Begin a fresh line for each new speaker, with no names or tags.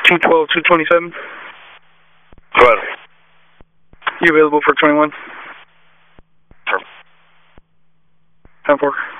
212, 227.
Go ahead.
You available for 21?
Sure.
10-4.